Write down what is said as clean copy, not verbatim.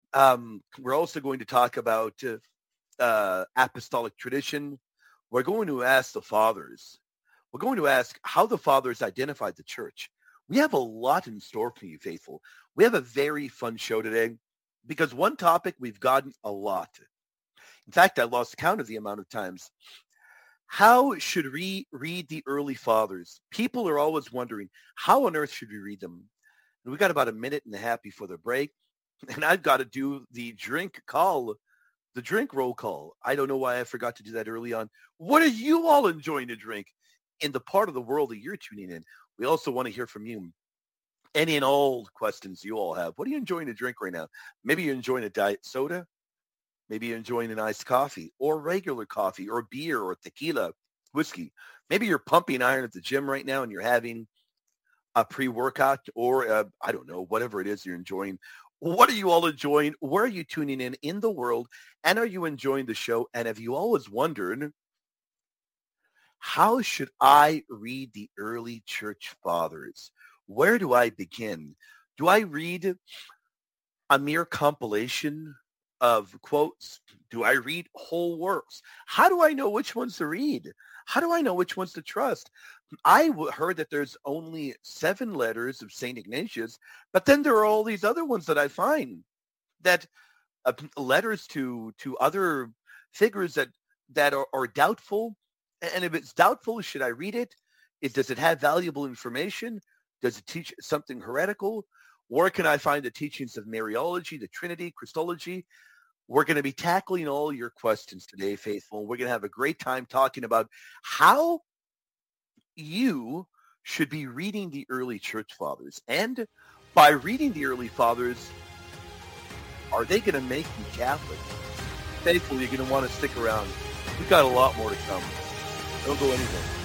We're also going to talk about apostolic tradition. We're going to ask the fathers. We're going to ask how the fathers identified the church. We have a lot in store for you, faithful. We have a very fun show today because one topic we've gotten a lot. In fact, I lost count of the amount of times. How should we read the early fathers? People are always wondering, how on earth should we read them? And we got about a minute and a half before the break, and I've got to do the drink roll call. I don't know why I forgot to do that early on. What are you all enjoying to drink in the part of the world that you're tuning in? We also want to hear from you. Any and all questions you all have. What are you enjoying to drink right now? Maybe you're enjoying a diet soda. Maybe you're enjoying an iced coffee or regular coffee or beer or tequila, whiskey. Maybe you're pumping iron at the gym right now and you're having a pre-workout or I don't know, whatever it is you're enjoying. What are you all enjoying? Where are you tuning in the world? And are you enjoying the show? And have you always wondered, how should I read the early church fathers? Where do I begin? Do I read a mere compilation of quotes? Do I read whole works? How do I know which ones to read? How do I know which ones to trust? Heard that there's only 7 letters of St. Ignatius, but then there are all these other ones that I find that letters to other figures that are doubtful. And if it's doubtful, should I read it? Does it have valuable information? Does it teach something heretical? Where can I find the teachings of Mariology, the Trinity, Christology? We're going to be tackling all your questions today, faithful. We're going to have a great time talking about how you should be reading the early church fathers. And by reading the early fathers, are they going to make you Catholic? Faithful, you're going to want to stick around. We've got a lot more to come. Don't go anywhere.